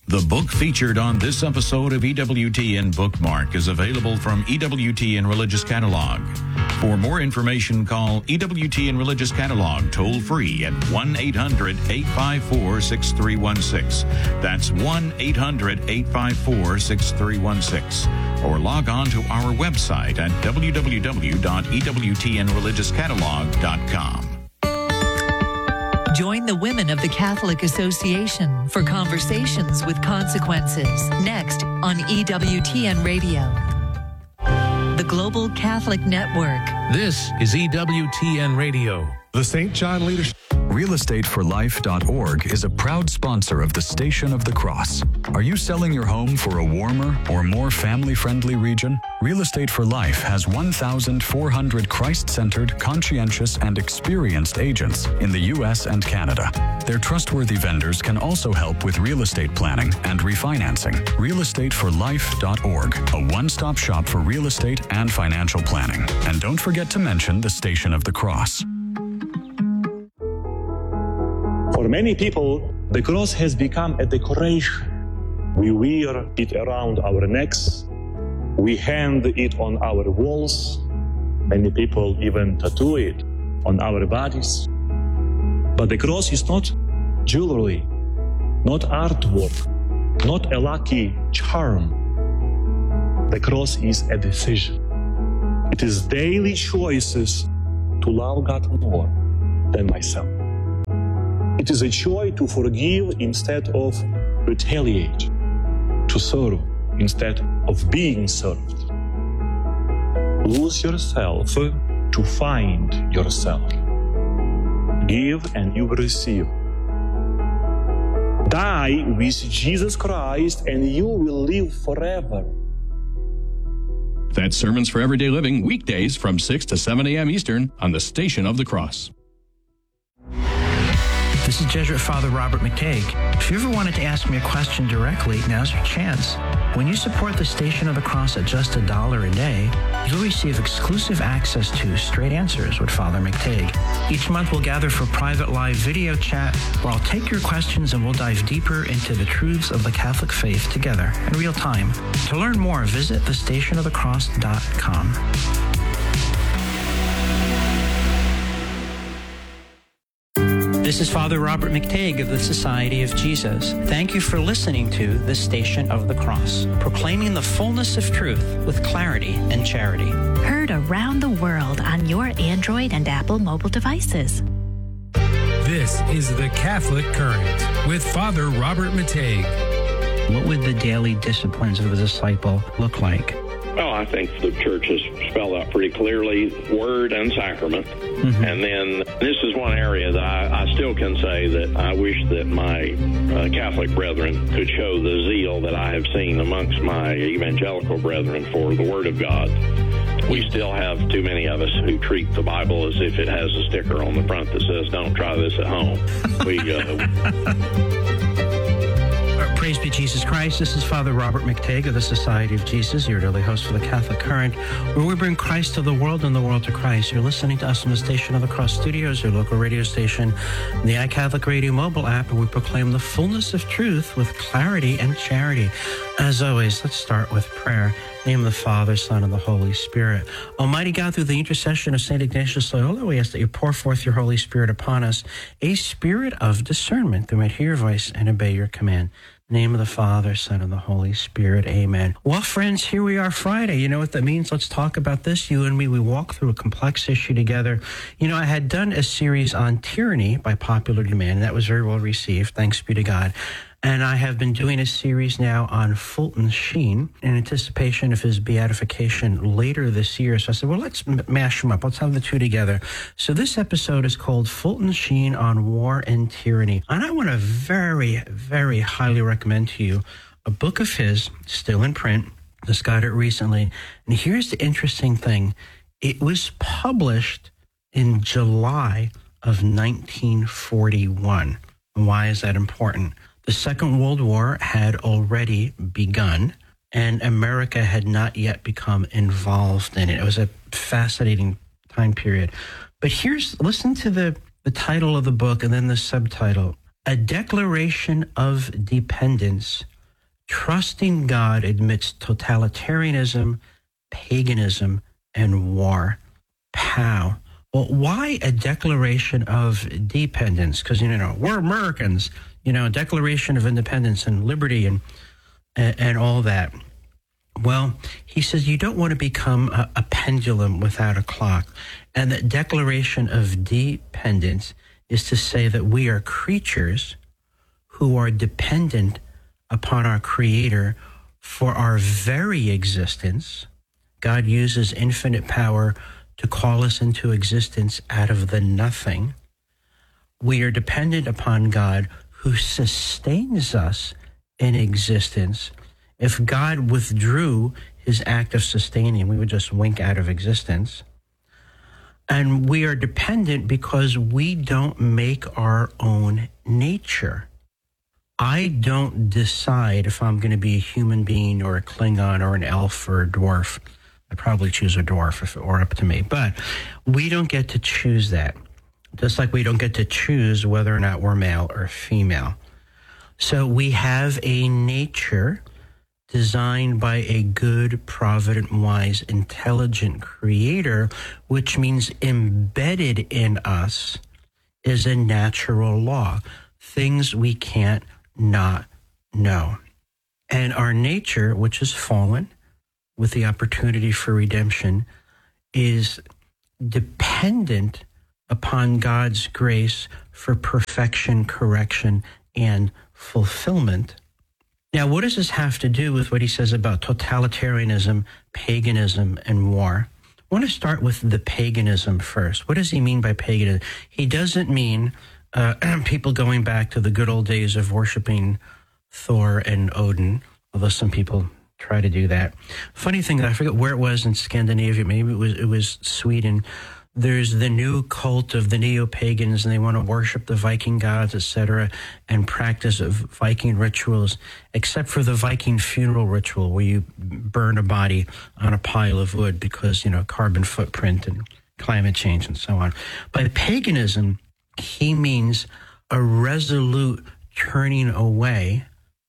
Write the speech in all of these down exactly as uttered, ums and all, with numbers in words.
The book featured on this episode of E W T N Bookmark is available from E W T N Religious Catalog. For more information, call E W T N Religious Catalog toll-free at one eight hundred eight five four six three one six. That's one eight hundred eight five four six three one six. Or log on to our website at w w w dot e w t n religious catalog dot com. Join the Women of the Catholic Association for Conversations with Consequences, next on E W T N Radio. The Global Catholic Network. This is E W T N Radio. The Saint John Leadership. real estate for life dot org is a proud sponsor of the Station of the Cross. Are you selling your home for a warmer or more family-friendly region? Real Estate for Life has one thousand four hundred Christ-centered, conscientious, and experienced agents in the U S and Canada. Their trustworthy vendors can also help with real estate planning and refinancing. real estate for life dot org, a one-stop shop for real estate and financial planning. And don't forget to mention the Station of the Cross. For many people, the cross has become a decoration. We wear it around our necks. We hang it on our walls. Many people even tattoo it on our bodies. But the cross is not jewelry, not artwork, not a lucky charm. The cross is a decision. It is daily choices to love God more than myself. It is a choice to forgive instead of retaliate, to serve instead of being served. Lose yourself to find yourself. Give and you will receive. Die with Jesus Christ and you will live forever. That's Sermons for Everyday Living, weekdays from six to seven a.m. Eastern on the Station of the Cross. This is Jesuit Father Robert McTague. If you ever wanted to ask me a question directly, now's your chance. When you support the Station of the Cross at just a dollar a day, you'll receive exclusive access to Straight Answers with Father McTague. Each month we'll gather for private live video chat where I'll take your questions and we'll dive deeper into the truths of the Catholic faith together in real time. To learn more, visit the station of the cross dot com. This is Father Robert McTague of the Society of Jesus. Thank you for listening to The Station of the Cross, proclaiming the fullness of truth with clarity and charity. Heard around the world on your Android and Apple mobile devices. This is The Catholic Current with Father Robert McTague. What would the daily disciplines of a disciple look like? Well, I think the church has spelled out pretty clearly word and sacrament. Mm-hmm. And then this is one area that I, I still can say that I wish that my uh, Catholic brethren could show the zeal that I have seen amongst my evangelical brethren for the Word of God. We still have too many of us who treat the Bible as if it has a sticker on the front that says, don't try this at home. We uh, Praise be Jesus Christ. This is Father Robert McTague of the Society of Jesus, your daily host for the Catholic Current, where we bring Christ to the world and the world to Christ. You're listening to us on the Station of the Cross Studios, your local radio station, the iCatholic Radio mobile app, and we proclaim the fullness of truth with clarity and charity. As always, let's start with prayer. In the name of the Father, Son, and the Holy Spirit. Almighty God, through the intercession of Saint Ignatius Loyola, we ask that you pour forth your Holy Spirit upon us, a spirit of discernment, that we might hear your voice and obey your command. In the name of the Father, Son, and the Holy Spirit. Amen. Well, friends, here we are Friday. You know what that means? Let's talk about this. You and me, we walk through a complex issue together. You know, I had done a series on tyranny by popular demand, and that was very well received. Thanks be to God. And I have been doing a series now on Fulton Sheen in anticipation of his beatification later this year. So I said, well, let's m- mash them up. Let's have the two together. So this episode is called Fulton Sheen on War and Tyranny. And I want to very, very highly recommend to you a book of his, still in print. Just got it recently. And here's the interesting thing. It was published in July of nineteen forty-one. And why is that important? The Second World War had already begun, and America had not yet become involved in it. It was a fascinating time period. But here's, listen to the, the title of the book and then the subtitle. A Declaration of Dependence trusting God amidst totalitarianism, paganism, and war. Pow. Well, why a declaration of dependence? Because, you know, we're Americans, you know, Declaration of Independence and liberty and, and, and all that. Well, he says you don't want to become a, a pendulum without a clock. And the declaration of dependence is to say that we are creatures who are dependent upon our Creator for our very existence. God uses infinite power to call us into existence out of the nothing. We are dependent upon God who sustains us in existence. If God withdrew his act of sustaining, we would just wink out of existence. And we are dependent because we don't make our own nature. I don't decide if I'm going to be a human being or a Klingon or an elf or a dwarf. I'd probably choose a dwarf if it were up to me. But we don't get to choose that, just like we don't get to choose whether or not we're male or female. So we have a nature designed by a good, provident, wise, intelligent creator, which means embedded in us is a natural law, things we can't not know. And our nature, which is fallen, with the opportunity for redemption, is dependent upon God's grace for perfection, correction, and fulfillment. Now, what does this have to do with what he says about totalitarianism, paganism, and war? I want to start with the paganism first. What does he mean by paganism? He doesn't mean uh, people going back to the good old days of worshiping Thor and Odin, although some people try to do that. Funny thing, I forget where it was in Scandinavia, maybe it was it was Sweden. There's the new cult of the neo-pagans, and they want to worship the Viking gods, et cetera, and practice of Viking rituals, except for the Viking funeral ritual where you burn a body on a pile of wood because, you know, carbon footprint and climate change and so on. By paganism, he means a resolute turning away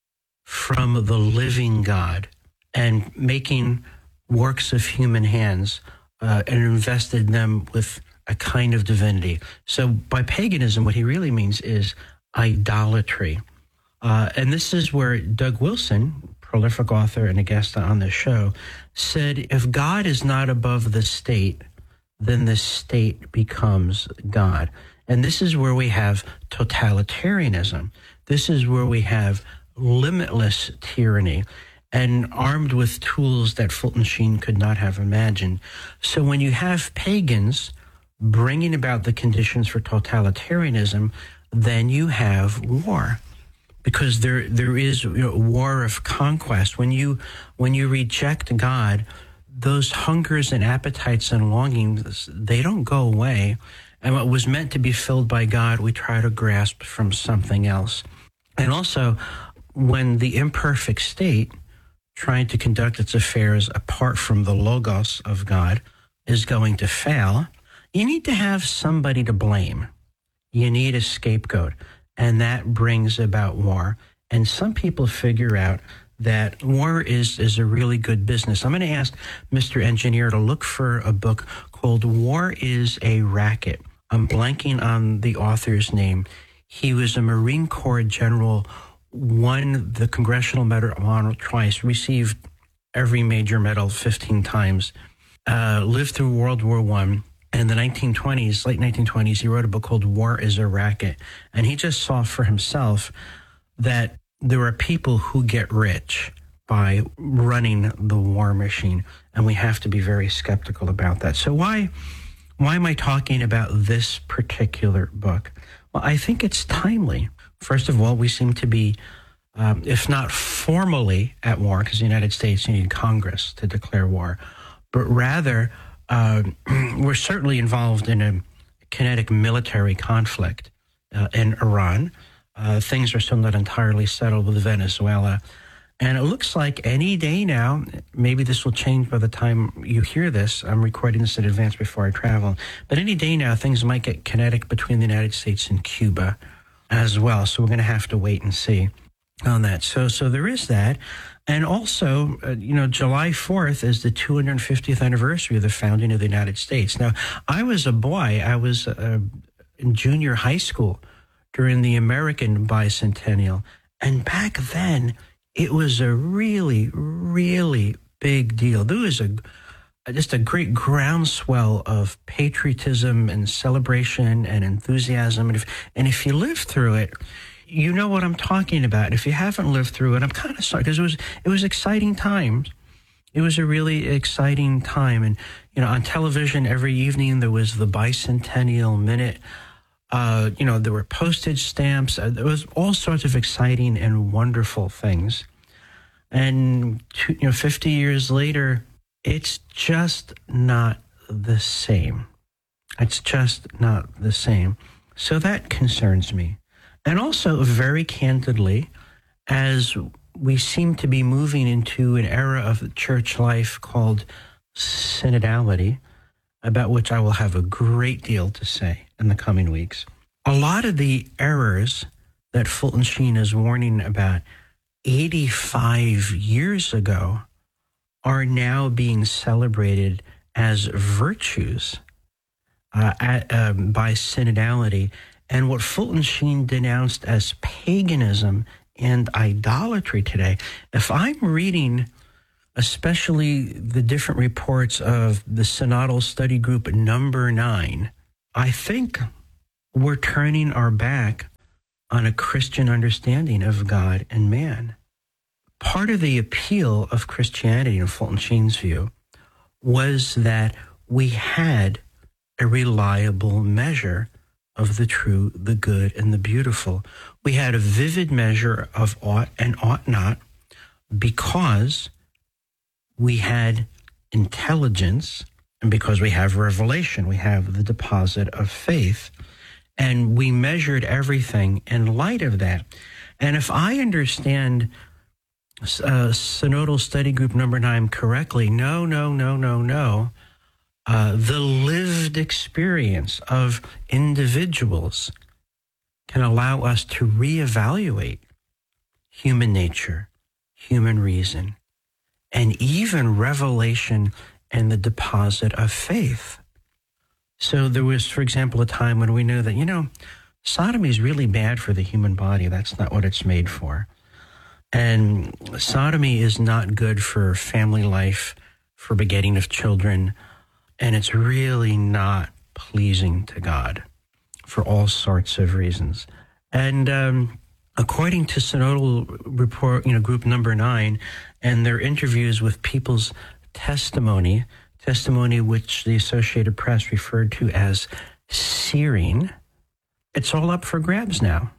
from the living God and making works of human hands uh, and invested them with a kind of divinity. So by paganism, what he really means is idolatry. Uh, and this is where Doug Wilson, prolific author and a guest on the show, said, if God is not above the state, then the state becomes God. And this is where we have totalitarianism. This is where we have limitless tyranny, and armed with tools that Fulton Sheen could not have imagined. So when you have pagans bringing about the conditions for totalitarianism, then you have war, because there there is, you know, war of conquest. When you when you reject God, those hungers and appetites and longings, they don't go away. And what was meant to be filled by God, we try to grasp from something else. And also, when the imperfect state, trying to conduct its affairs apart from the logos of God, is going to fail, you need to have somebody to blame. You need a scapegoat, and that brings about war. And some people figure out that war is, is a really good business. I'm going to ask Mister Engineer to look for a book called War is a Racket. I'm blanking on the author's name. He was a Marine Corps general, won the Congressional Medal of Honor twice, received every major medal fifteen times, uh, lived through World War One. And in the nineteen twenties, late nineteen twenties, he wrote a book called War is a Racket. And he just saw for himself that there are people who get rich by running the war machine. And we have to be very skeptical about that. So why, why am I talking about this particular book? Well, I think it's timely. First of all, we seem to be, um, if not formally at war, because the United States, you need Congress to declare war, but rather uh, we're certainly involved in a kinetic military conflict uh, in Iran. Uh, things are still not entirely settled with Venezuela. And it looks like any day now, maybe this will change by the time you hear this. I'm recording this in advance before I travel. But any day now, things might get kinetic between the United States and Cuba as well. So we're going to have to wait and see. on that. So, so there is that. And also, uh, you know, July fourth is the two hundred fiftieth anniversary of the founding of the United States. Now, I was a boy. I was uh, in junior high school during the American bicentennial. And back then, it was a really, really big deal. There was a just a great groundswell of patriotism and celebration and enthusiasm. And if, and if you lived through it, you know what I'm talking about. If you haven't lived through it, I'm kind of sorry, because it was it was exciting times. It was a really exciting time. And, you know, on television every evening there was the Bicentennial Minute. Uh, you know, there were postage stamps. Uh, there was all sorts of exciting and wonderful things. And, two, you know, fifty years later, it's just not the same. It's just not the same. So that concerns me. And also, very candidly, as we seem to be moving into an era of church life called synodality, about which I will have a great deal to say in the coming weeks, a lot of the errors that Fulton Sheen is warning about eighty-five years ago are now being celebrated as virtues uh, at, um, by synodality. And what Fulton Sheen denounced as paganism and idolatry today, if I'm reading especially the different reports of the Synodal Study Group number nine, I think we're turning our back on a Christian understanding of God and man. Part of the appeal of Christianity, in Fulton Sheen's view, was that we had a reliable measure of the true, the good, and the beautiful. We had a vivid measure of ought and ought not because we had intelligence and because we have revelation. We have the deposit of faith. And we measured everything in light of that. And if I understand uh, Synodal Study Group number nine correctly, no, no, no, no, no. Uh, the lived experience of individuals can allow us to reevaluate human nature, human reason, and even revelation and the deposit of faith. So there was, for example, a time when we knew that, you know, sodomy is really bad for the human body. That's not what it's made for. And sodomy is not good for family life, for begetting of children. And it's really not pleasing to God for all sorts of reasons. And um, according to Synodal Report, you know, Group Number Nine, and their interviews with people's testimony, testimony which the Associated Press referred to as searing, it's all up for grabs now.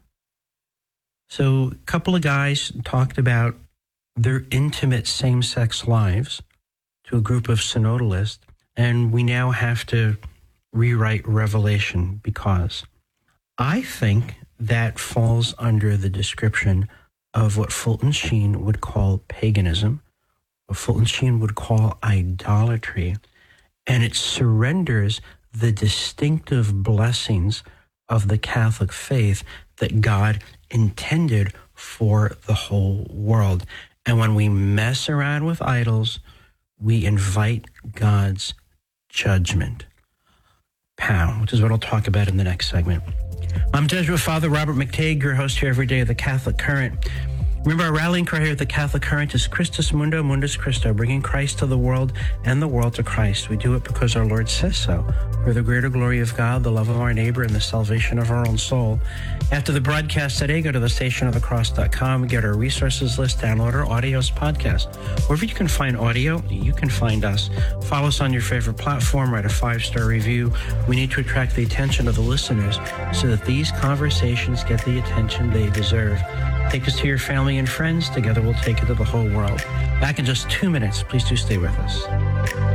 So a couple of guys talked about their intimate same-sex lives to a group of synodalists. And we now have to rewrite Revelation because I think that falls under the description of what Fulton Sheen would call paganism, what Fulton Sheen would call idolatry, and it surrenders the distinctive blessings of the Catholic faith that God intended for the whole world. And when we mess around with idols, we invite God's judgment. Pow, which is what I'll talk about in the next segment. I'm Jesuit Father Robert McTague, your host here every day of the Catholic Current. Remember, our rallying cry here at the Catholic Current is Christus Mundo, Mundus Christo, bringing Christ to the world and the world to Christ. We do it because our Lord says so, for the greater glory of God, the love of our neighbor, and the salvation of our own soul. After the broadcast today, go to the station of the cross dot com, get our resources list, download our audios podcast. Wherever you can find audio, you can find us. Follow us on your favorite platform, write a five-star review. We need to attract the attention of the listeners so that these conversations get the attention they deserve. Take us to your family and friends. Together we'll take it to the whole world. Back in just two minutes. Please do stay with us.